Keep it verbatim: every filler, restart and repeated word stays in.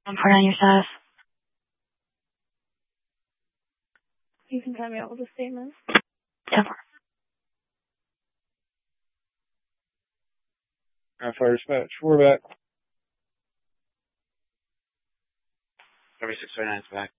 one four nine your status. You can time me out with a statement. ten Alright, fire dispatch. We're back. thirty-six thirty-nine is back.